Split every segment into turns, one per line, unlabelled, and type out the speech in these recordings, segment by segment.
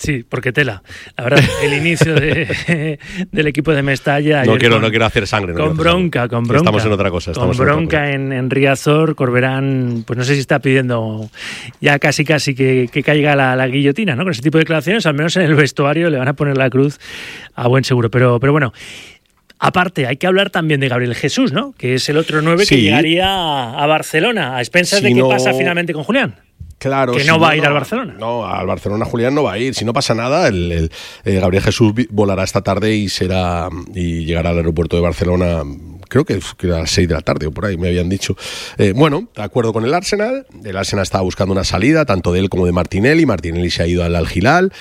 Sí, porque tela. La verdad, el inicio del equipo de Mestalla.
No quiero hacer sangre.
Con bronca.
Estamos en otra cosa.
Con bronca en Riazor, Corberán, pues no sé si está pidiendo ya casi que caiga la guillotina, ¿no? Con ese tipo de declaraciones, al menos en el vestuario le van a poner la cruz a buen seguro. Pero bueno. Aparte, hay que hablar también de Gabriel Jesús, ¿no? Que es el otro 9 que llegaría a Barcelona, a expensas de qué pasa finalmente con Julián.
Claro,
que no va a ir al Barcelona.
No, al Barcelona Julián no va a ir. Si no pasa nada, el Gabriel Jesús volará esta tarde y llegará al aeropuerto de Barcelona. Creo que a las 6 de la tarde o por ahí me habían dicho. Bueno, de acuerdo con el Arsenal. El Arsenal estaba buscando una salida, tanto de él como de Martinelli. Martinelli se ha ido al Al-Hilal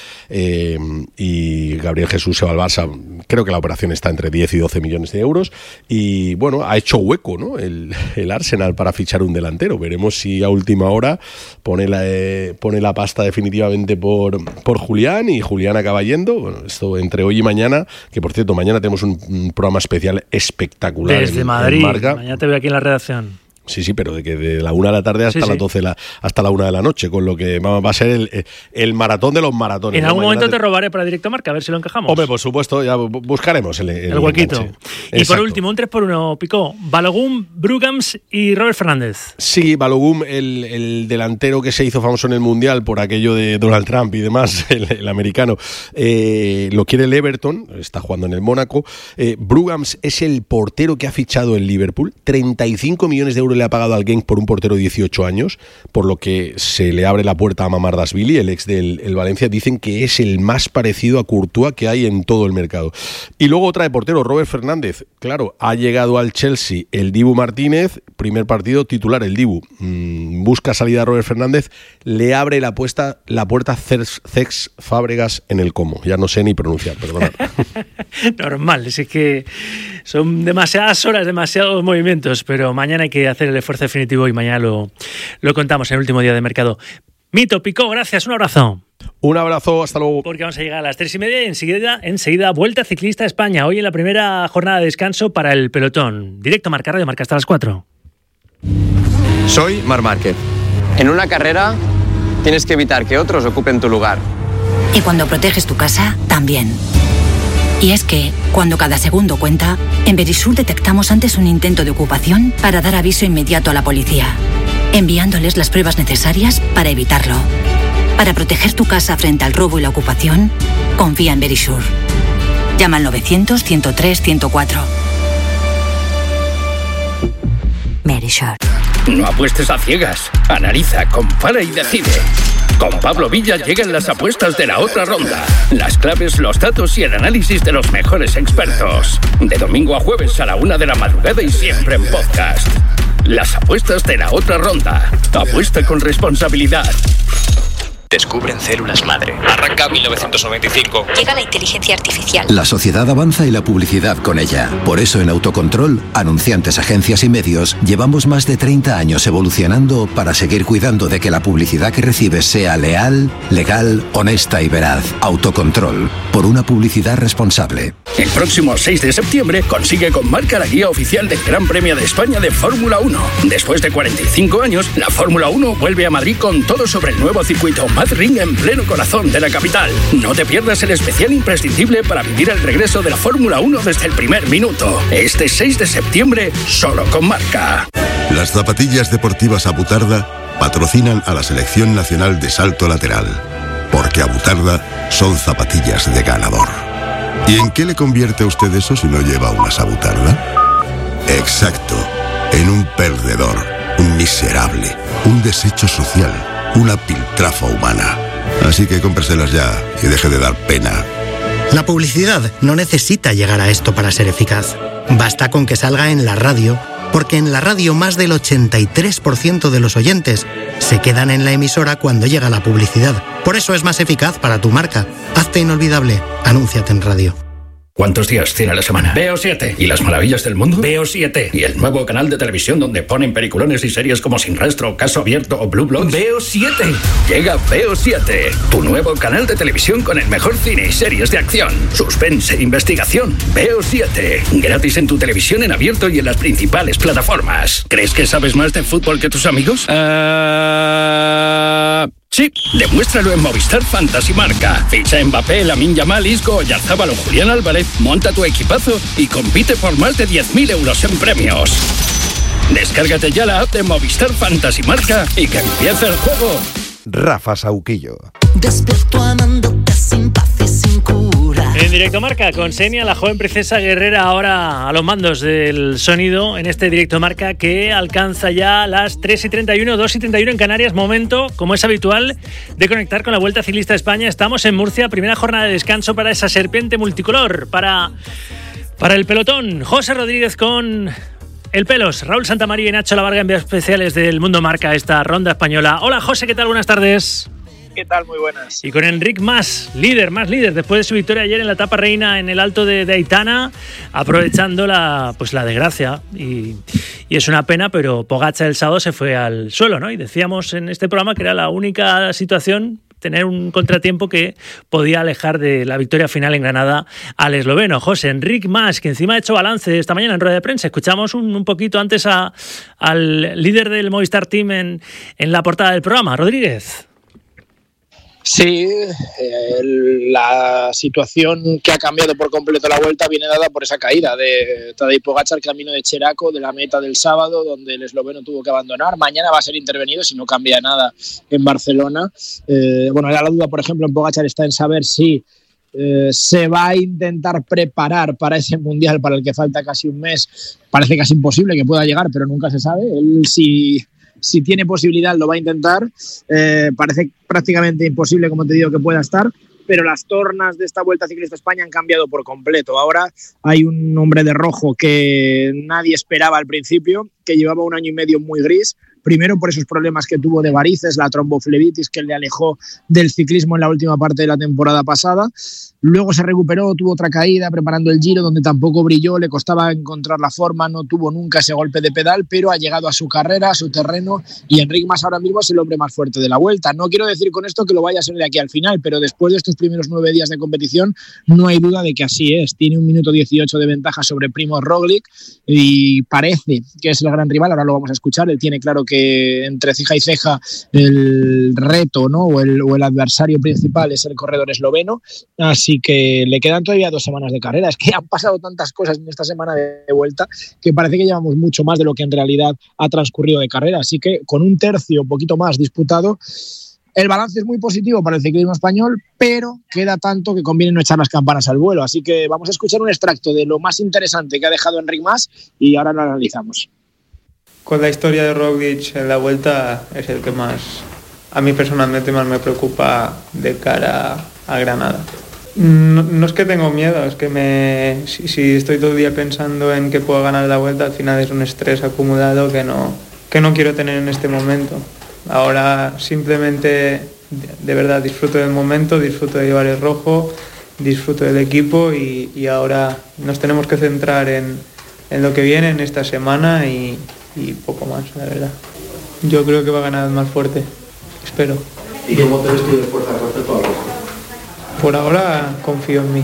y Gabriel Jesús se va al Barça. Creo que la operación está entre 10 y 12 millones de euros. Y bueno, ha hecho hueco, ¿no? El Arsenal para fichar un delantero. Veremos si a última hora pone la pasta definitivamente por Julián y Julián acaba yendo. Bueno, esto entre hoy y mañana, que por cierto, mañana tenemos un programa especial espectacular.
Desde Madrid, mañana te veo aquí en la redacción.
Sí, pero de la 1 de la tarde hasta las 12, hasta la 1 de la noche, con lo que va a ser el maratón de los maratones.
En algún momento te robaré para Directo Marca, a ver si lo encajamos.
Hombre, por supuesto, ya buscaremos el
huequito.
Enganche.
Y
Exacto.
Por último, un 3x1, Picó, Balogun, Brugams y Robert Fernández.
Sí, Balogun, el delantero que se hizo famoso en el Mundial por aquello de Donald Trump y demás, el americano, lo quiere el Everton, está jugando en el Mónaco. Brugams es el portero que ha fichado el Liverpool, 35 millones de euros le ha pagado al Genk por un portero de 18 años, por lo que se le abre la puerta a Mamardashvili, el ex del Valencia. Dicen que es el más parecido a Courtois que hay en todo el mercado. Y luego otra de portero, Robert Fernández. Claro, ha llegado al Chelsea el Dibu Martínez, primer partido titular el Dibu. Busca salida a Robert Fernández, le abre la puerta Cesc Fábregas en el Como. Ya no sé ni pronunciar, perdonad.
Normal, es que son demasiadas horas, demasiados movimientos, pero mañana hay que hacer el esfuerzo definitivo y mañana lo contamos en el último día de mercado. Mito, Picó, gracias, un abrazo.
Un abrazo, hasta luego.
Porque vamos a llegar a las 3:30 y enseguida Vuelta Ciclista a España. Hoy en la primera jornada de descanso para el pelotón. Directo Marca Radio Marca hasta las 4.
Soy Marc Márquez. En una carrera tienes que evitar que otros ocupen tu lugar.
Y cuando proteges tu casa, también. Y es que, cuando cada segundo cuenta, en Verisur detectamos antes un intento de ocupación para dar aviso inmediato a la policía, enviándoles las pruebas necesarias para evitarlo. Para proteger tu casa frente al robo y la ocupación, confía en Verisur. Llama al 900-103-104. Verisur.
No apuestes a ciegas. Analiza, compara y decide. Con Pablo Villa llegan las apuestas de la otra ronda. Las claves, los datos y el análisis de los mejores expertos. De domingo a jueves a la 1 de la madrugada y siempre en podcast. Las apuestas de la otra ronda. Apuesta con responsabilidad.
Descubren células madre. Arranca 1995.
Llega la inteligencia artificial.
La sociedad avanza y la publicidad con ella. Por eso en Autocontrol, anunciantes, agencias y medios, llevamos más de 30 años evolucionando para seguir cuidando de que la publicidad que recibes sea leal, legal, honesta y veraz. Autocontrol. Por una publicidad responsable.
El próximo 6 de septiembre consigue con Marca la guía oficial del Gran Premio de España de Fórmula 1. Después de 45 años, la Fórmula 1 vuelve a Madrid con todo sobre el nuevo circuito Ring en pleno corazón de la capital. No te pierdas el especial imprescindible para vivir el regreso de la Fórmula 1 desde el primer minuto. Este 6 de septiembre, solo con Marca.
Las zapatillas deportivas Abutarda patrocinan a la Selección Nacional de Salto Lateral. Porque Abutarda son zapatillas de ganador. ¿Y en qué le convierte a usted eso si no lleva unas Abutarda? Exacto, en un perdedor, un miserable, un desecho social, una piltrafa humana. Así que cómpreselas ya y deje de dar pena.
La publicidad no necesita llegar a esto para ser eficaz. Basta con que salga en la radio, porque en la radio más del 83% de los oyentes se quedan en la emisora cuando llega la publicidad. Por eso es más eficaz para tu marca. Hazte inolvidable. Anúnciate en radio.
¿Cuántos días tiene la semana? Veo 7. ¿Y las maravillas del mundo? Veo 7. ¿Y el nuevo canal de televisión donde ponen peliculones y series como Sin Rastro, Caso Abierto o Blue Bloods? Veo 7. Llega Veo 7, tu nuevo canal de televisión con el mejor cine y series de acción, suspense e investigación. Veo 7. Gratis en tu televisión en abierto y en las principales plataformas. ¿Crees que sabes más de fútbol que tus amigos? Sí, demuéstralo en Movistar Fantasy Marca. Ficha en Mbappé, Lamine Yamal, Isco, Oyarzabal o Julián Álvarez, monta tu equipazo y compite por más de 10.000 euros en premios. Descárgate ya la app de Movistar Fantasy Marca y que empiece el juego.
Rafa Sauquillo.
Despierto amándote sin paz y sin cura.
En Directo Marca con Xenia, la joven princesa guerrera, ahora a los mandos del sonido en este Directo Marca que alcanza ya las 3:31, 2:31 en Canarias. Momento, como es habitual, de conectar con la Vuelta Ciclista a España. Estamos en Murcia, primera jornada de descanso para esa serpiente multicolor, para el pelotón. José Rodríguez con el Pelos, Raúl Santamaría y Nacho Lavarga, enviados especiales del Mundo Marca, esta ronda española. Hola José, ¿qué tal? Buenas tardes.
¿Qué tal? Muy buenas.
Y con Enric Mas, líder, después de su victoria ayer en la etapa reina en el Alto de Aitana, aprovechando la desgracia. Y es una pena, pero Pogačar el sábado se fue al suelo, ¿no? Y decíamos en este programa que era la única situación, tener un contratiempo que podía alejar de la victoria final en Granada al esloveno. José, Enric Mas, que encima ha hecho balance esta mañana en rueda de prensa. Escuchamos un poquito antes al líder del Movistar Team en la portada del programa. Rodríguez.
Sí, la situación que ha cambiado por completo la Vuelta viene dada por esa caída de Tadej Pogačar camino de Cheraco, de la meta del sábado, donde el esloveno tuvo que abandonar. Mañana va a ser intervenido si no cambia nada en Barcelona. Era la duda, por ejemplo, en Pogačar está en saber si se va a intentar preparar para ese Mundial para el que falta casi un mes. Parece casi imposible que pueda llegar, pero nunca se sabe. Él si tiene posibilidad lo va a intentar. Parece prácticamente imposible, como te digo, que pueda estar, pero las tornas de esta Vuelta Ciclista a España han cambiado por completo. Ahora hay un hombre de rojo que nadie esperaba al principio, que llevaba 1 año y medio muy gris. Primero por esos problemas que tuvo de varices, la tromboflebitis que le alejó del ciclismo en la última parte de la temporada pasada. Luego se recuperó, tuvo otra caída preparando el Giro, donde tampoco brilló, le costaba encontrar la forma, no tuvo nunca ese golpe de pedal, pero ha llegado a su carrera, a su terreno, y Enric Mas ahora mismo es el hombre más fuerte de la Vuelta. No quiero decir con esto que lo vaya a ser de aquí al final, pero después de estos primeros 9 días de competición, no hay duda de que así es. Tiene 1 minuto 18 de ventaja sobre Primož Roglič y parece que es el gran rival. Ahora lo vamos a escuchar. Él tiene claro que entre ceja y ceja el reto, ¿no? o el adversario principal es el corredor esloveno, así que le quedan todavía 2 semanas de carrera. Es que han pasado tantas cosas en esta semana de Vuelta que parece que llevamos mucho más de lo que en realidad ha transcurrido de carrera, así que con 1/3, poquito más disputado, el balance es muy positivo para el ciclismo español, pero queda tanto que conviene no echar las campanas al vuelo. Así que vamos a escuchar un extracto de lo más interesante que ha dejado Enric Mas y ahora lo analizamos.
Con la historia de Roglič en la Vuelta es el que más, a mí personalmente, más me preocupa de cara a Granada. No es que tengo miedo, es que si estoy todo el día pensando en que puedo ganar la Vuelta, al final es un estrés acumulado que no quiero tener en este momento. Ahora simplemente, de verdad, disfruto del momento, disfruto de llevar el rojo, disfruto del equipo y ahora nos tenemos que centrar en lo que viene en esta semana y poco más, la verdad. Yo creo que va a ganar el más fuerte, espero.
¿Y qué motor es tu de fuerza respecto al rojo?
Por ahora confío en mí.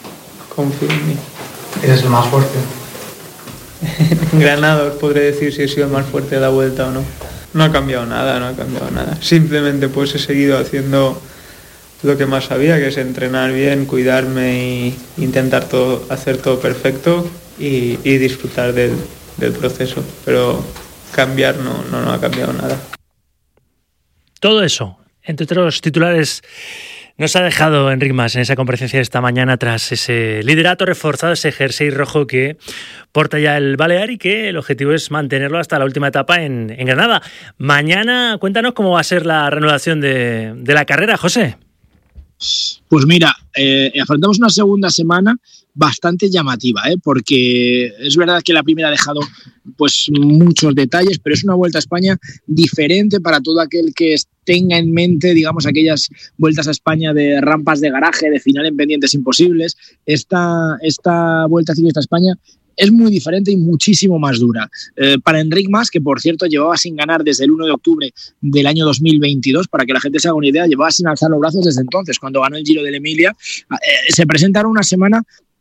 ¿Eres el más fuerte?
En Granada os podré decir si he sido el más fuerte de la Vuelta o no. No ha cambiado nada. Simplemente pues he seguido haciendo lo que más sabía, que es entrenar bien, cuidarme e intentar hacer todo perfecto y disfrutar del proceso. Pero cambiar no ha cambiado nada.
Todo eso, entre otros titulares, nos ha dejado Enric Mas en esa comparecencia de esta mañana tras ese liderato reforzado, ese jersey rojo que porta ya el Balear y que el objetivo es mantenerlo hasta la última etapa en Granada. Mañana, cuéntanos cómo va a ser la reanudación de la carrera, José.
Pues mira, afrontamos una segunda semana bastante llamativa, porque es verdad que la primera ha dejado pues muchos detalles, pero es una Vuelta a España diferente para todo aquel que tenga en mente, digamos, aquellas vueltas a España de rampas de garaje, de final en pendientes imposibles. Esta Vuelta Ciclista a España es muy diferente y muchísimo más dura. Para Enric Mas, que por cierto llevaba sin ganar desde el 1 de octubre del año 2022, para que la gente se haga una idea, llevaba sin alzar los brazos desde entonces, cuando ganó el Giro de la Emilia, se presenta ahora una semana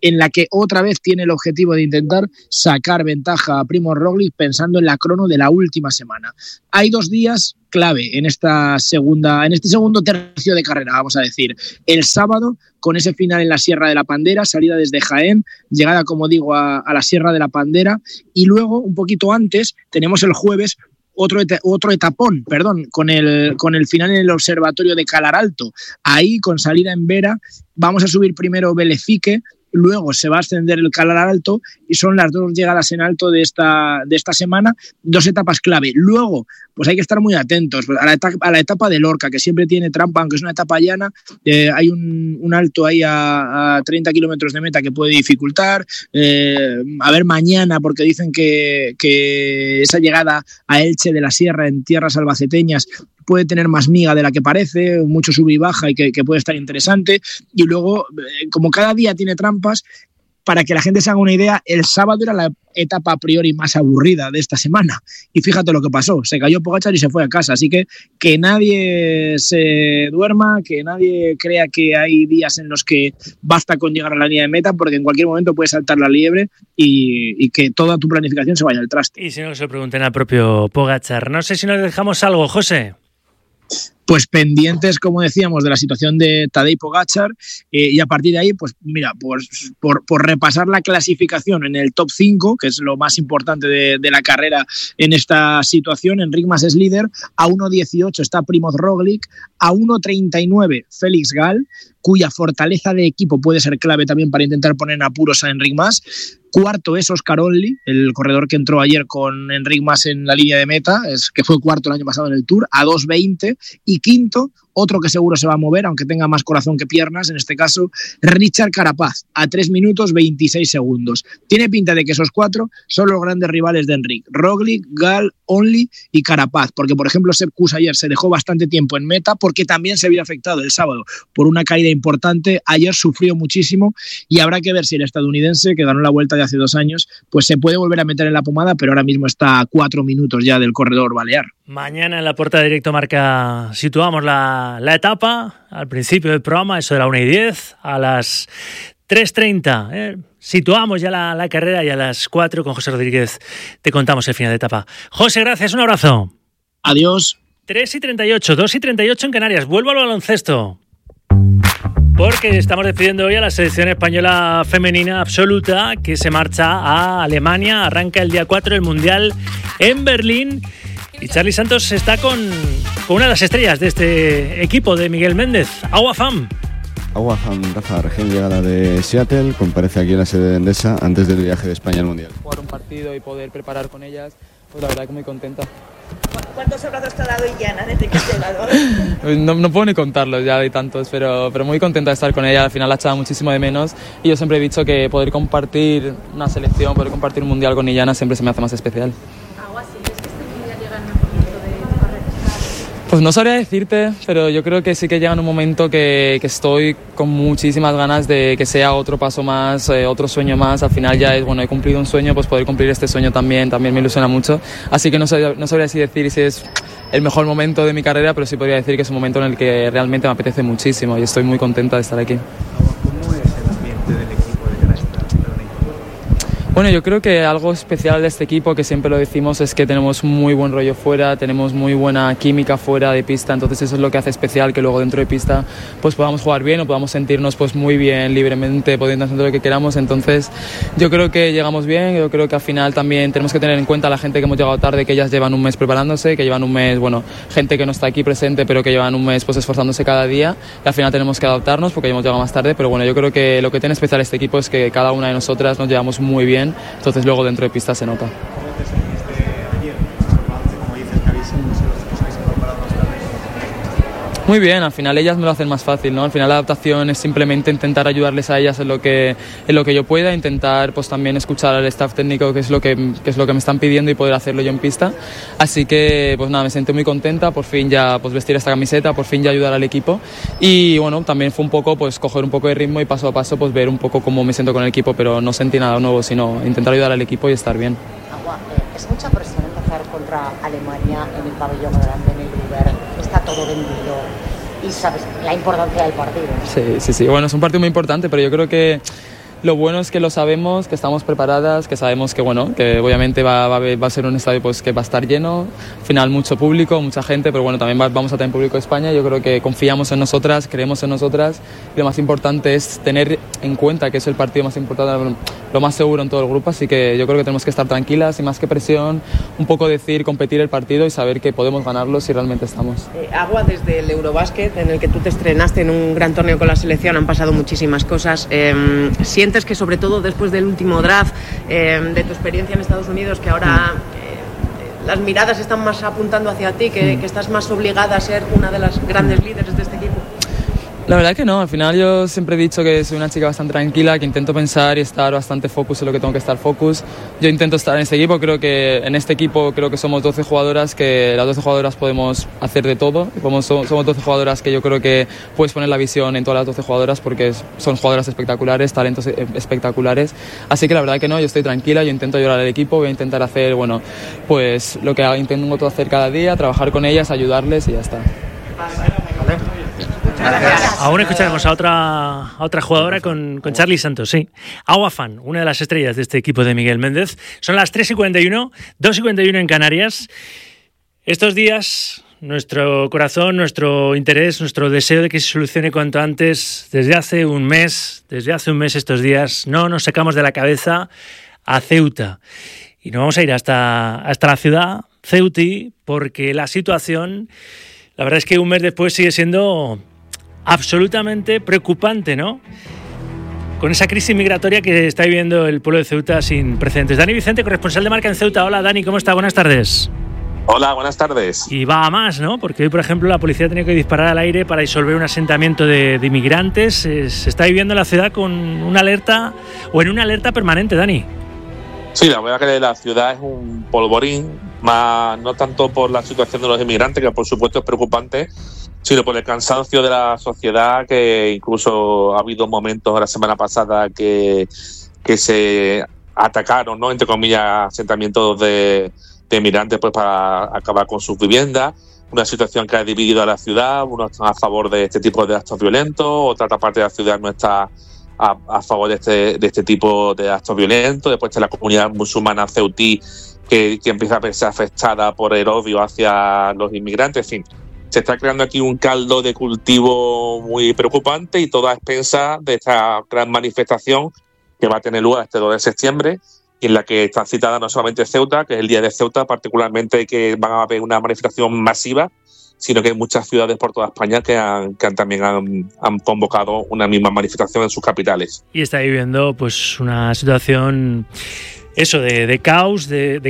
en la que otra vez tiene el objetivo de intentar sacar ventaja a Primož Roglič pensando en la crono de la última semana. Hay 2 días clave en este segundo tercio de carrera, vamos a decir. El sábado, con ese final en la Sierra de la Pandera, salida desde Jaén, llegada, como digo, a la Sierra de la Pandera, y luego, un poquito antes, tenemos el jueves otro etapón, con el final en el observatorio de Calaralto. Ahí, con salida en Vera, vamos a subir primero Belefique, luego se va a ascender el Calaralto, y son las 2 llegadas en alto de esta semana, 2 etapas clave. Luego, pues hay que estar muy atentos a la etapa de Lorca, que siempre tiene trampa, aunque es una etapa llana. Hay un alto ahí a 30 kilómetros de meta que puede dificultar. A ver mañana, porque dicen que esa llegada a Elche de la Sierra en tierras albaceteñas puede tener más miga de la que parece, mucho sub y baja, y que puede estar interesante. Y luego, como cada día tiene trampas, para que la gente se haga una idea, el sábado era la etapa a priori más aburrida de esta semana. Y fíjate lo que pasó, se cayó Pogačar y se fue a casa. Así que nadie se duerma, que nadie crea que hay días en los que basta con llegar a la línea de meta, porque en cualquier momento puede saltar la liebre y que toda tu planificación se vaya al traste.
Y si no, que se lo pregunten al propio Pogačar. No sé si nos dejamos algo, José.
Pues pendientes, como decíamos, de la situación de Tadej Pogačar, y a partir de ahí, pues mira, por repasar la clasificación en el top 5, que es lo más importante de la carrera en esta situación. Enric Mas es líder, a 1.18 está Primož Roglič, a 1.39 Félix Gall, cuya fortaleza de equipo puede ser clave también para intentar poner en apuros a Enric Mas. Cuarto es Oscar Onley, el corredor que entró ayer con Enric Mas en la línea de meta, que fue cuarto el año pasado en el Tour, a 2.20. Y quinto, otro que seguro se va a mover, aunque tenga más corazón que piernas, en este caso, Richard Carapaz, a 3 minutos 26 segundos. Tiene pinta de que esos 4 son los grandes rivales de Enric: Roglič, Gall, Onley y Carapaz, porque por ejemplo Sepp Kuss ayer se dejó bastante tiempo en meta, porque también se vio afectado el sábado por una caída importante. Ayer sufrió muchísimo, y habrá que ver si el estadounidense, que ganó la Vuelta de hace 2 años, pues se puede volver a meter en la pomada, pero ahora mismo está a 4 minutos ya del corredor balear.
Mañana en la Porta de Directo Marca situamos la etapa al principio del programa, eso de la 1:10, a las 3:30. Situamos ya la carrera, y a las 4 con José Rodríguez te contamos el final de etapa. José, gracias, un abrazo.
Adiós.
3:38, 2:38 en Canarias. Vuelvo al baloncesto, porque estamos despidiendo hoy a la selección española femenina absoluta, que se marcha a Alemania. Arranca el día 4 el Mundial en Berlín, y Charly Santos está con una de las estrellas de este equipo de Miguel Méndez, Agua Fam.
Agua Fam, Rafa, recién llegada de Seattle, comparece aquí en la sede de Endesa antes del viaje de España al Mundial.
Jugar un partido y poder preparar con ellas, pues la verdad que muy contenta.
¿Cuántos abrazos te ha dado Illana desde que has llegado?
No puedo ni contarlos ya de tantos, pero muy contenta de estar con ella. Al final la echaba muchísimo de menos, y yo siempre he dicho que poder compartir una selección, poder compartir un mundial con Illana siempre se me hace más especial. Pues no sabría decirte, pero yo creo que sí que llega en un momento que estoy con muchísimas ganas de que sea otro paso más, otro sueño más. Al final ya es, bueno, he cumplido un sueño, pues poder cumplir este sueño también me ilusiona mucho. Así que no sabría así decir si es el mejor momento de mi carrera, pero sí podría decir que es un momento en el que realmente me apetece muchísimo y estoy muy contenta de estar aquí.
¿Cómo es el ambiente del equipo de cara a esta temporada?
Bueno, yo creo que algo especial de este equipo, que siempre lo decimos, es que tenemos muy buen rollo fuera, tenemos muy buena química fuera de pista. Entonces eso es lo que hace especial, que luego dentro de pista pues podamos jugar bien o podamos sentirnos pues muy bien, libremente, pudiendo hacer lo que queramos. Entonces yo creo que llegamos bien. Yo creo que al final también tenemos que tener en cuenta a la gente que hemos llegado tarde, que ellas llevan un mes preparándose, que llevan un mes, bueno, gente que no está aquí presente, pero que llevan un mes pues esforzándose cada día, y al final tenemos que adaptarnos porque hemos llegado más tarde. Pero bueno, yo creo que lo que tiene especial este equipo es que cada una de nosotras nos llevamos muy bien. Entonces luego dentro de pista se nota. Muy bien, al final ellas me lo hacen más fácil, ¿no? Al final la adaptación es simplemente intentar ayudarles a ellas en lo que yo pueda, intentar pues también escuchar al staff técnico, que es lo que me están pidiendo, y poder hacerlo yo en pista. Así que pues nada, me siento muy contenta, por fin ya pues vestir esta camiseta, por fin ya ayudar al equipo, y bueno, también fue un poco pues coger un poco de ritmo y paso a paso pues ver un poco cómo me siento con el equipo, pero no sentí nada nuevo, sino intentar ayudar al equipo y estar bien.
Agua, es mucha presión empezar contra Alemania en el pabellón grande, en el Ruber, está todo vendido y sabes la importancia del partido.
Sí, bueno, es un partido muy importante, pero yo creo que Lo bueno es que lo sabemos, que estamos preparadas, que sabemos que bueno, que obviamente va a ser un estadio pues que va a estar lleno, al final mucho público, mucha gente, pero bueno, también vamos a tener público de España. Yo creo que confiamos en nosotras, creemos en nosotras, y lo más importante es tener en cuenta que es el partido más importante, lo más seguro en todo el grupo, así que yo creo que tenemos que estar tranquilas y más que presión, un poco competir el partido y saber que podemos ganarlo si realmente estamos.
Agua, desde el Eurobásquet, en el que tú te estrenaste en un gran torneo con la selección, han pasado muchísimas cosas. ¿Sientes que sobre todo después del último draft, de tu experiencia en Estados Unidos, que ahora las miradas están más apuntando hacia ti, que estás más obligada a ser una de las grandes líderes de este equipo?
La verdad que no, al final yo siempre he dicho que soy una chica bastante tranquila, que intento pensar y estar bastante focus en lo que tengo que estar focus. Yo intento estar en este equipo, creo que en este equipo creo que somos 12 jugadoras, que las 12 jugadoras podemos hacer de todo. Somos 12 jugadoras que yo creo que puedes poner la visión en todas las 12 jugadoras porque son jugadoras espectaculares, talentos espectaculares. Así que la verdad que no, yo estoy tranquila, yo intento ayudar al equipo, voy a intentar hacer, bueno, pues lo que intento hacer cada día, trabajar con ellas, ayudarles y ya está.
Aún escucharemos a otra jugadora con Charly Santos, sí. Agua Fan, una de las estrellas de este equipo de Miguel Méndez. Son las 3:51, 2:51 en Canarias. Estos días, nuestro corazón, nuestro interés, nuestro deseo de que se solucione cuanto antes, desde hace un mes estos días, no nos sacamos de la cabeza a Ceuta. Y nos vamos a ir hasta la ciudad, Ceuti, porque la situación, la verdad es que un mes después sigue siendo absolutamente preocupante, ¿no? Con esa crisis migratoria que está viviendo el pueblo de Ceuta sin precedentes. Dani Vicente, corresponsal de Marca en Ceuta. Hola, Dani, ¿cómo está? Buenas tardes.
Hola, buenas tardes.
Y va a más, ¿no? Porque hoy, por ejemplo, la policía ha tenido que disparar al aire para disolver un asentamiento de inmigrantes. Se está viviendo la ciudad con una alerta, o en una alerta permanente, Dani.
Sí, la verdad que la ciudad es un polvorín, más no tanto por la situación de los inmigrantes, que por supuesto es preocupante, sino por el cansancio de la sociedad, que incluso ha habido momentos la semana pasada que se atacaron, ¿no?, entre comillas, asentamientos de inmigrantes pues para acabar con sus viviendas. Una situación que ha dividido a la ciudad. Unos están a favor de este tipo de actos violentos, otra parte de la ciudad no está a favor de este tipo de actos violentos. Después está la comunidad musulmana ceutí que empieza a verse afectada por el odio hacia los inmigrantes. En fin, se está creando aquí un caldo de cultivo muy preocupante, y todo a expensas de esta gran manifestación que va a tener lugar este 2 de septiembre, en la que está citada no solamente Ceuta, que es el día de Ceuta, particularmente, que van a haber una manifestación masiva, sino que hay muchas ciudades por toda España que también han convocado una misma manifestación en sus capitales.
Y está viviendo pues una situación de caos,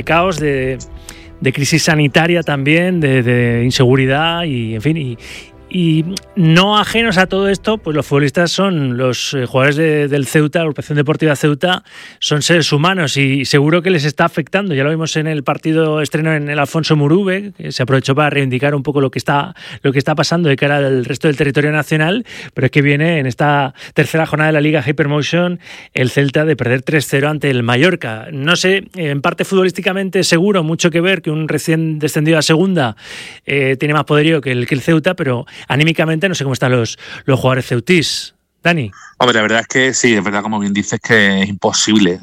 de crisis sanitaria también, de inseguridad y en fin. Y no ajenos a todo esto, pues los futbolistas son los jugadores del Ceuta, la agrupación deportiva Ceuta, son seres humanos y seguro que les está afectando. Ya lo vimos en el partido estreno en el Alfonso Murube, que se aprovechó para reivindicar un poco lo que está pasando de cara al resto del territorio nacional, pero es que viene en esta tercera jornada de la Liga Hypermotion el Celta de perder 3-0 ante el Mallorca. No sé, en parte futbolísticamente seguro, mucho que ver, que un recién descendido a segunda tiene más poderío que el Ceuta, pero anímicamente no sé cómo están los jugadores ceutís. Dani.
Hombre, la verdad es que sí, es verdad, como bien dices, que es imposible,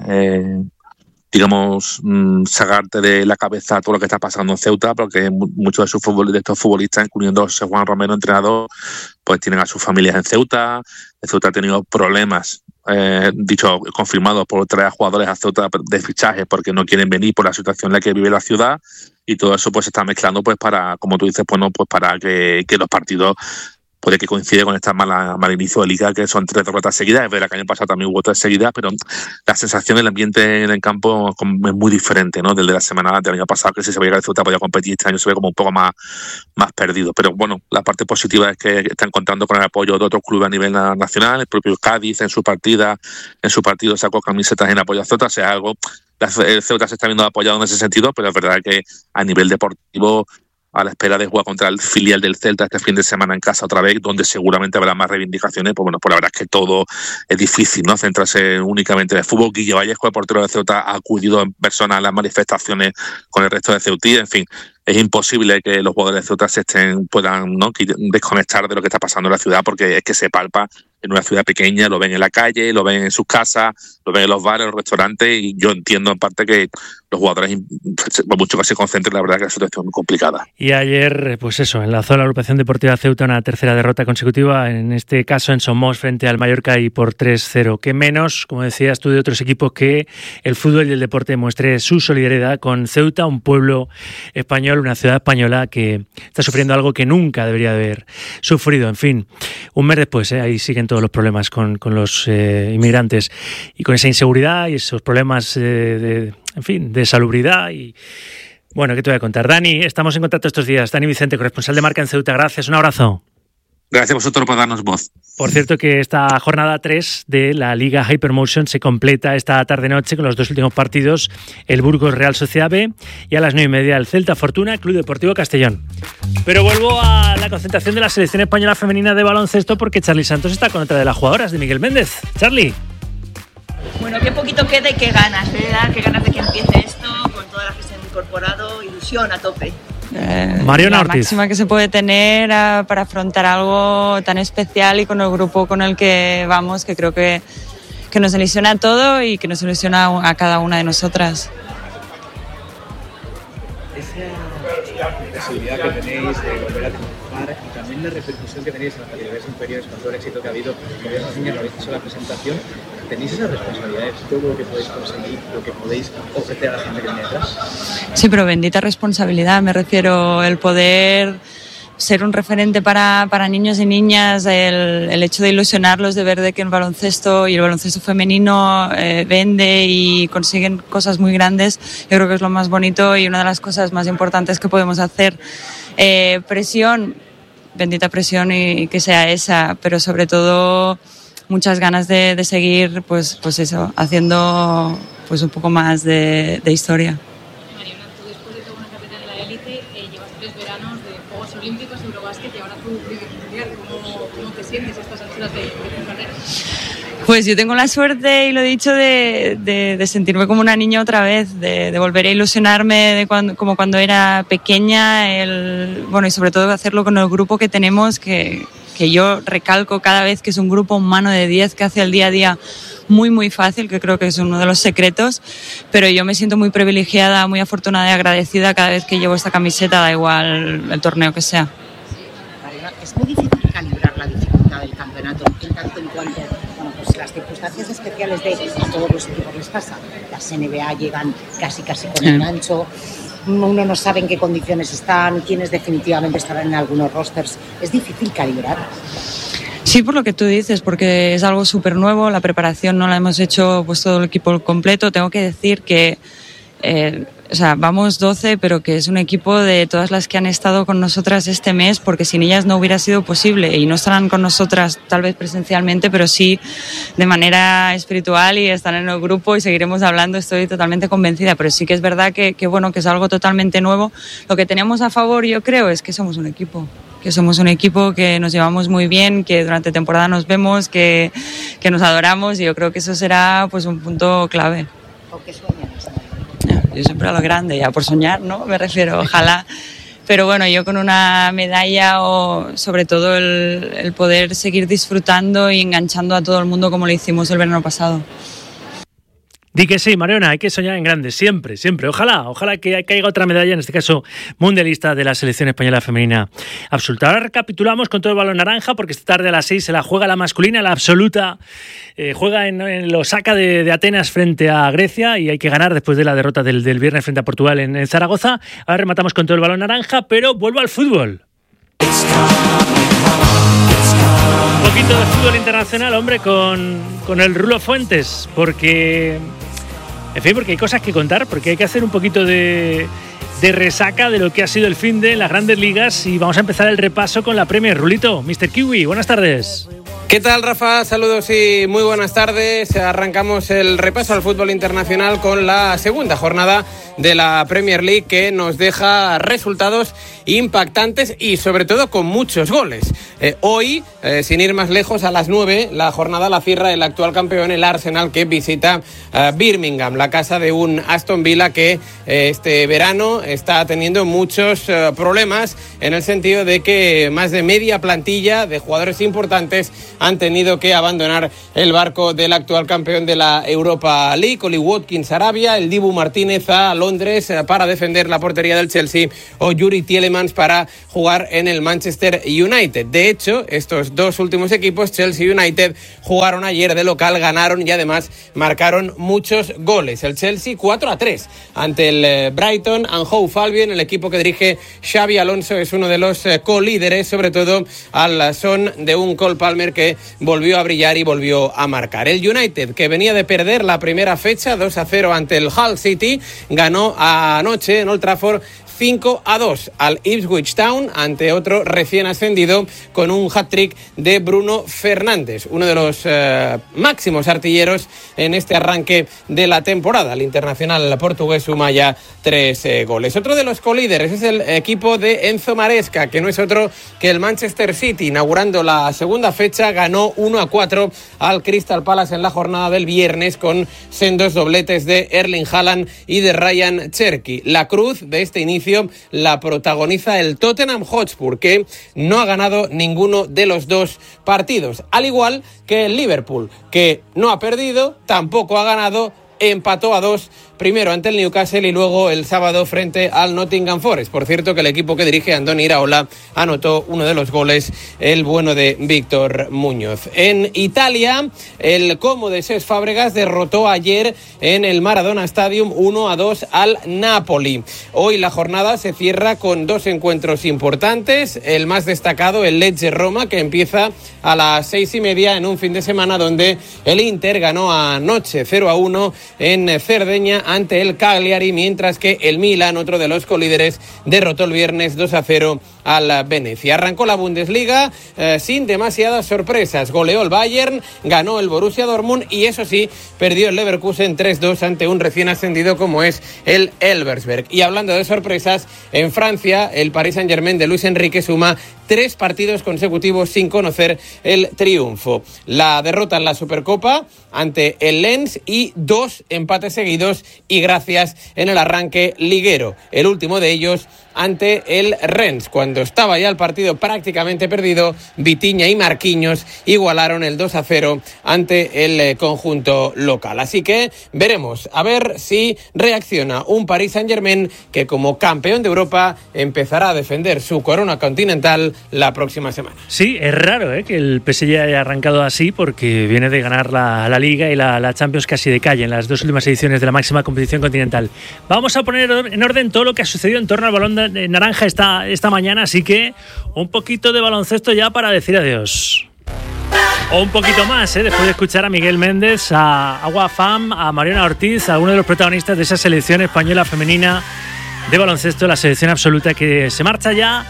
sacarte de la cabeza todo lo que está pasando en Ceuta, porque muchos de estos futbolistas, incluyendo José Juan Romero, entrenador, pues tienen a sus familias en Ceuta. El Ceuta ha tenido problemas, confirmados por traer a jugadores a Ceuta de fichaje porque no quieren venir por la situación en la que vive la ciudad, y todo eso pues se está mezclando pues para, como tú dices, para que los partidos puede que coincide con este mal inicio de liga, que son 3 derrotas seguidas. Es verdad que el año pasado también hubo 3 seguidas, pero la sensación del ambiente en el campo es muy diferente, ¿no?, del de la semana del año pasado, que si se veía que el Ceuta podía competir, este año se ve como un poco más perdido. Pero bueno, la parte positiva es que están contando con el apoyo de otros clubes a nivel nacional. El propio Cádiz en su partido sacó camisetas en apoyo a Ceuta, o sea, algo. El Ceuta se está viendo apoyado en ese sentido, pero es verdad que a nivel deportivo, a la espera de jugar contra el filial del Celta este fin de semana en casa otra vez, donde seguramente habrá más reivindicaciones, pues bueno, pues la verdad es que todo es difícil, ¿no?, centrarse únicamente en el fútbol. Guille Vallejo, el portero de Ceuta, ha acudido en persona a las manifestaciones con el resto de ceutíes. En fin, es imposible que los jugadores de Ceuta puedan, ¿no?, desconectar de lo que está pasando en la ciudad, porque es que se palpa en una ciudad pequeña, lo ven en la calle, lo ven en sus casas, lo ven en los bares, en los restaurantes, y yo entiendo en parte que los jugadores, por mucho que se concentren, la verdad que la situación es muy complicada.
Y ayer, pues eso, enlazó la agrupación deportiva Ceuta una tercera derrota consecutiva, en este caso en Somos frente al Mallorca y por 3-0. Que menos, como decías tú, de otros equipos, que el fútbol y el deporte muestre su solidaridad con Ceuta, un pueblo español, una ciudad española que está sufriendo algo que nunca debería haber sufrido. En fin, un mes después, ahí siguen todos los problemas con los inmigrantes y con esa inseguridad y esos problemas en fin, de salubridad. Y bueno, ¿qué te voy a contar? Dani, estamos en contacto estos días. Dani Vicente, corresponsal de Marca en Ceuta. Gracias, un abrazo.
Gracias a vosotros por darnos voz.
Por cierto, que esta jornada 3 de la Liga Hypermotion se completa esta tarde-noche con los dos últimos partidos, el Burgos Real Sociedad B y a las 9:30 el Celta Fortuna Club Deportivo Castellón. Pero vuelvo a la concentración de la selección española femenina de baloncesto, porque Charly Santos está con otra de las jugadoras, de Miguel Méndez. Charly.
Bueno, qué poquito queda y qué ganas, ¿verdad? Qué ganas de que empiece esto, con todas las que se han incorporado, ilusión a tope.
Mariona
la
Ortiz.
Máxima que se puede tener para afrontar algo tan especial, y con el grupo con el que vamos, que creo que nos ilusiona a todo y que nos ilusiona a cada una de nosotras.
Esa posibilidad que tenéis de volver a triunfar, y también la repercusión que tenéis en las categorías inferiores con todo el éxito que ha habido, como ya os niñas lo habéis hecho en la presentación, tenéis esas responsabilidades, todo lo que podéis conseguir, lo que podéis ofrecer a la gente que viene detrás.
Sí, pero bendita responsabilidad, me refiero, el poder ser un referente para niños y niñas, el hecho de ilusionarlos, de ver de que el baloncesto y el baloncesto femenino vende y consiguen cosas muy grandes. Yo creo que es lo más bonito y una de las cosas más importantes que podemos hacer. Presión, bendita presión, y que sea esa, pero sobre todo muchas ganas de seguir, pues eso, haciendo pues un poco más de historia.
Mariona, tú después de toda una carrera en la élite, llevas 3 veranos de Juegos Olímpicos, Eurobásquet y ahora tu primer mundial. ¿Cómo te sientes a estas alturas de tu carrera?
Pues yo tengo la suerte, y lo he dicho, de sentirme como una niña otra vez, de volver a ilusionarme como cuando era pequeña, bueno, y sobre todo hacerlo con el grupo que tenemos, que yo recalco cada vez que es un grupo humano de 10 que hace el día a día muy muy fácil, que creo que es uno de los secretos, pero yo me siento muy privilegiada, muy afortunada y agradecida cada vez que llevo esta camiseta, da igual el torneo que sea.
Mariona, es muy difícil calibrar la dificultad del campeonato, en tanto en cuanto, bueno, pues las circunstancias especiales de a todos los equipos les pasa. Las NBA llegan casi con el gancho. Uno no sabe en qué condiciones están, quiénes definitivamente estarán en algunos rosters. Es difícil calibrar.
Sí, por lo que tú dices, porque es algo súper nuevo, la preparación no la hemos hecho pues todo el equipo completo. Tengo que decir que vamos 12, pero que es un equipo de todas las que han estado con nosotras este mes, porque sin ellas no hubiera sido posible, y no estarán con nosotras tal vez presencialmente, pero sí de manera espiritual, y están en el grupo y seguiremos hablando, estoy totalmente convencida. Pero sí que es verdad que bueno, que es algo totalmente nuevo. Lo que tenemos a favor, yo creo, es que somos un equipo. Que nos llevamos muy bien, que durante temporada nos vemos, que nos adoramos, y yo creo que eso será pues un punto clave.
¿Por qué sueñas?
Yo siempre a lo grande, ya por soñar, ¿no? Me refiero, ojalá. Pero bueno, yo con una medalla, o sobre todo el poder seguir disfrutando y enganchando a todo el mundo como lo hicimos el verano pasado.
Di que sí, Mariona, hay que soñar en grande, siempre, siempre. Ojalá que caiga otra medalla, en este caso mundialista, de la selección española femenina absoluta. Ahora recapitulamos con todo el balón naranja, porque esta tarde a las 6 se la juega la masculina, la absoluta. Juega en el Osaka de Atenas frente a Grecia, y hay que ganar después de la derrota del viernes frente a Portugal en Zaragoza. Ahora rematamos con todo el balón naranja, pero vuelvo al fútbol. Un poquito de fútbol internacional, hombre, con el Rulo Fuentes, porque hay cosas que contar, porque hay que hacer un poquito de resaca de lo que ha sido el finde en las grandes ligas, y vamos a empezar el repaso con la Premier. Rulito, Mr. Kiwi, buenas tardes.
¿Qué tal, Rafa? Saludos y muy buenas tardes. Arrancamos el repaso al fútbol internacional con la segunda jornada de la Premier League que nos deja resultados impactantes y sobre todo con muchos goles. Hoy, sin ir más lejos, a las 9, la jornada la cierra el actual campeón, el Arsenal, que visita Birmingham, la casa de un Aston Villa que este verano está teniendo muchos problemas, en el sentido de que más de media plantilla de jugadores importantes han tenido que abandonar el barco del actual campeón de la Europa League. Oli Watkins a Arabia, el Dibu Martínez a Londres para defender la portería del Chelsea, o Yuri Tielemans para jugar en el Manchester United. De hecho, estos dos últimos equipos, Chelsea y United, jugaron ayer de local, ganaron y además marcaron muchos goles. El Chelsea 4-3 ante el Brighton and Hove Albion. El equipo que dirige Xabi Alonso es uno de los colíderes, sobre todo al son de un Cole Palmer que volvió a brillar y volvió a marcar. El United, que venía de perder la primera fecha 2-0 ante el Hull City, ganó anoche en Old Trafford 5-2 al Ipswich Town, ante otro recién ascendido, con un hat-trick de Bruno Fernández, uno de los máximos artilleros en este arranque de la temporada. El internacional portugués suma ya 3 goles. Otro de los colíderes es el equipo de Enzo Maresca, que no es otro que el Manchester City. Inaugurando la segunda fecha, ganó 1-4 al Crystal Palace en la jornada del viernes, con sendos dobletes de Erling Haaland y de Ryan Cherky. La cruz de este inicio la protagoniza el Tottenham Hotspur, que no ha ganado ninguno de los dos partidos, al igual que el Liverpool, que no ha perdido, tampoco ha ganado, empató a 2, primero ante el Newcastle y luego el sábado frente al Nottingham Forest. Por cierto, que el equipo que dirige Andoni Iraola anotó uno de los goles, el bueno de Víctor Muñoz. En Italia, el Como de Cesc Fábregas derrotó ayer en el Maradona Stadium 1-2 al Napoli. Hoy la jornada se cierra con 2 encuentros importantes. El más destacado, el Lecce-Roma, que empieza a las 6:30 en un fin de semana donde el Inter ganó anoche 0-1 en Cerdeña ante el Cagliari, mientras que el Milan, otro de los colíderes, derrotó el viernes 2-0 al Venecia. Arrancó la Bundesliga sin demasiadas sorpresas. Goleó el Bayern, ganó el Borussia Dortmund y, eso sí, perdió el Leverkusen 3-2 ante un recién ascendido como es el Elversberg. Y hablando de sorpresas, en Francia, el Paris Saint-Germain de Luis Enrique suma 3 partidos consecutivos sin conocer el triunfo. La derrota en la Supercopa ante el Lens y 2 empates seguidos y gracias en el arranque liguero. El último de ellos ante el Rennes. Cuando estaba ya el partido prácticamente perdido, Vitinha y Marquinhos igualaron el 2-0 ante el conjunto local. Así que veremos a ver si reacciona un Paris Saint-Germain que, como campeón de Europa, empezará a defender su corona continental la próxima semana.
Sí, es raro que el PSG haya arrancado así, porque viene de ganar la Liga y la Champions casi de calle en las 2 últimas ediciones de la máxima competición continental. Vamos a poner en orden todo lo que ha sucedido en torno al balón de naranja esta mañana, así que un poquito de baloncesto ya para decir adiós. O un poquito más, después de escuchar a Miguel Méndez, a Agua Fam, a Mariona Ortiz, a uno de los protagonistas de esa selección española femenina de baloncesto, la selección absoluta, que se marcha ya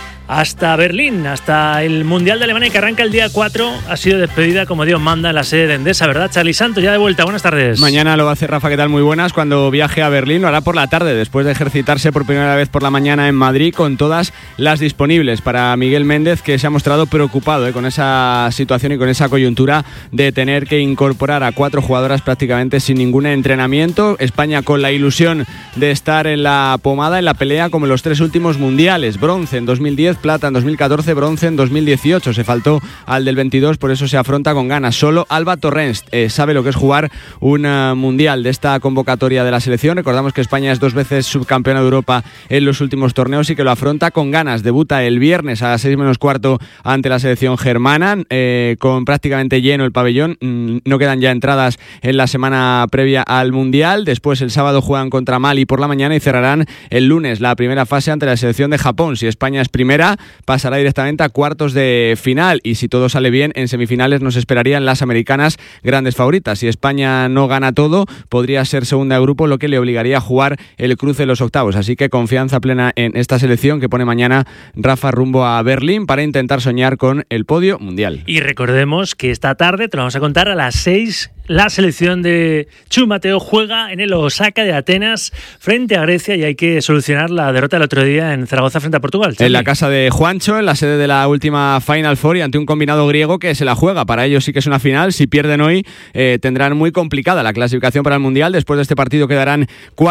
hasta Berlín, hasta el Mundial de Alemania, que arranca el día 4. Ha sido despedida como Dios manda en la sede de Endesa, ¿verdad? Charly Santos, ya de vuelta. Buenas tardes.
Mañana lo va a hacer Rafa, ¿qué tal? Muy buenas. Cuando viaje a Berlín lo hará por la tarde, después de ejercitarse por primera vez por la mañana en Madrid, con todas las disponibles para Miguel Méndez, que se ha mostrado preocupado con esa situación y con esa coyuntura de tener que incorporar a 4 jugadoras prácticamente sin ningún entrenamiento. España con la ilusión de estar en la pomada, en la pelea, como en los 3 últimos mundiales: bronce en 2010, plata en 2014, bronce en 2018. Se faltó al del 22, por eso se afronta con ganas. Solo Alba Torrens sabe lo que es jugar un mundial de esta convocatoria de la selección. Recordamos que España es 2 veces subcampeona de Europa en los últimos torneos y que lo afronta con ganas. Debuta el viernes a las 6:15 ante la selección germana, con prácticamente lleno el pabellón. No quedan ya entradas en la semana previa al mundial. Después, el sábado, juegan contra Mali por la mañana y cerrarán el lunes la primera fase ante la selección de Japón. Si España es primera, pasará directamente a cuartos de final, y si todo sale bien, en semifinales nos esperarían las americanas, grandes favoritas. Si España no gana todo, podría ser segunda de grupo, lo que le obligaría a jugar el cruce de los octavos. Así que confianza plena en esta selección, que pone mañana Rafa rumbo a Berlín para intentar soñar con el podio mundial.
Y recordemos que esta tarde, te lo vamos a contar a las 6, la selección de Chu Mateo juega en el Osaka de Atenas frente a Grecia y hay que solucionar la derrota del otro día en Zaragoza frente a Portugal.
En la casa de Juancho, en la sede de la última Final Four y ante un combinado griego que se la juega. Para ellos sí que es una final. Si pierden hoy tendrán muy complicada la clasificación para el Mundial. Después de este partido quedarán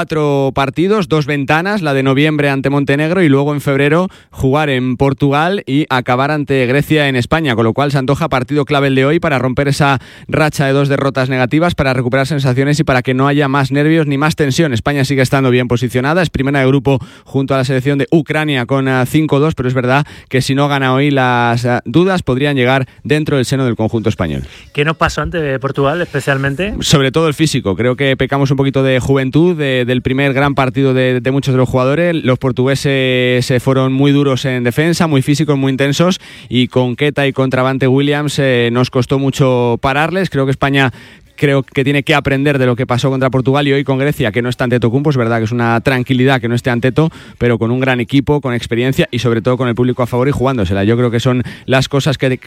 4 partidos, 2 ventanas, la de noviembre ante Montenegro y luego en febrero jugar en Portugal y acabar ante Grecia en España, con lo cual se antoja partido clave el de hoy para romper esa racha de 2 derrotas negativas, para recuperar sensaciones y para que no haya más nervios ni más tensión. España sigue estando bien posicionada, es primera de grupo junto a la selección de Ucrania con 5-2, pero es verdad que si no gana hoy las dudas podrían llegar dentro del seno del conjunto español.
¿Qué nos pasó ante Portugal especialmente?
Sobre todo el físico, creo que pecamos un poquito de juventud, del primer gran partido de muchos de los jugadores. Los portugueses se fueron muy duros en defensa, muy físicos, muy intensos, y con Keita y con Travante Williams nos costó mucho pararles. Creo que España tiene que aprender de lo que pasó contra Portugal y hoy con Grecia, que no está Antetokounmpo. Es verdad que es una tranquilidad que no esté Anteto, pero con un gran equipo, con experiencia y sobre todo con el público a favor y jugándosela. Yo creo que son las cosas que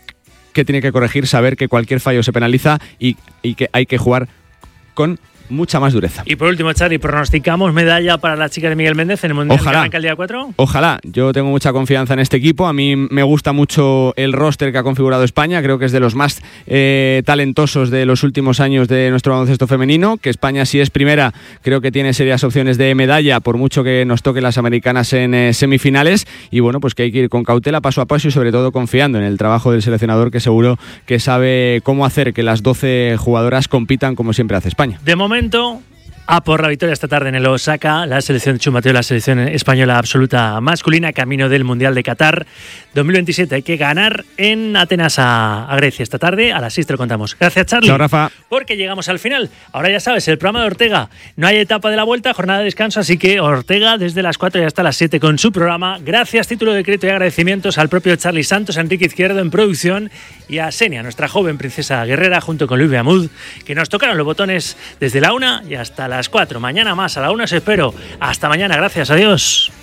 tiene que corregir, saber que cualquier fallo se penaliza y que hay que jugar con mucha más dureza.
Y por último, Charly, ¿pronosticamos medalla para las chicas de Miguel Méndez en el Mundial que arranca el día 4?
Ojalá, yo tengo mucha confianza en este equipo. A mí me gusta mucho el roster que ha configurado España, creo que es de los más talentosos de los últimos años de nuestro baloncesto femenino, que España, si es primera, creo que tiene serias opciones de medalla, por mucho que nos toquen las americanas en semifinales, y bueno, pues que hay que ir con cautela, paso a paso y sobre todo confiando en el trabajo del seleccionador, que seguro que sabe cómo hacer que las 12 jugadoras compitan como siempre hace España.
De momento, a por la victoria esta tarde en el Osaka, la selección de Chu Mateo, la selección española absoluta masculina, camino del Mundial de Qatar 2027. Hay que ganar en Atenas a Grecia esta tarde. A las 6 te lo contamos. Gracias, Charly.
Chao, Rafa.
Porque llegamos al final. Ahora ya sabes, el programa de Ortega. No hay etapa de la vuelta, jornada de descanso, así que Ortega desde las 4 y hasta las 7 con su programa. Gracias, título de crédito y agradecimientos al propio Charly Santos, a Enrique Izquierdo en producción y a Senia, nuestra joven princesa guerrera, junto con Luis Beamud, que nos tocaron los botones desde la 1 y hasta las 4. Mañana más, a la 1 os espero. Hasta mañana, gracias, adiós.